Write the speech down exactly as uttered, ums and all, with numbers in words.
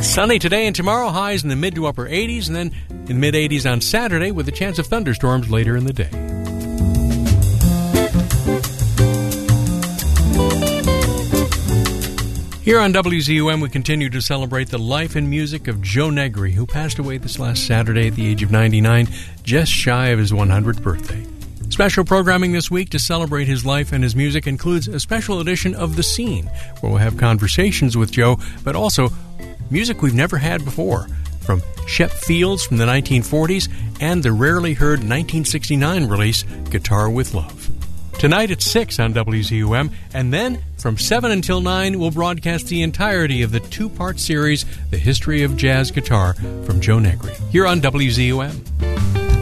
Sunny today and tomorrow, highs in the mid to upper eighties, and then in the mid eighties on Saturday with a chance of thunderstorms later in the day. Here on W Z U M, we continue to celebrate the life and music of Joe Negri, who passed away this last Saturday at the age of ninety-nine, just shy of his one hundredth birthday. Special programming this week to celebrate his life and his music includes a special edition of The Scene, where we'll have conversations with Joe, but also music we've never had before, from Shep Fields from the nineteen forties and the rarely heard nineteen sixty-nine release, Guitar with Love. Tonight at six on W Z U M, and then from seven until nine, we'll broadcast the entirety of the two-part series, The History of Jazz Guitar, from Joe Negri, here on W Z U M.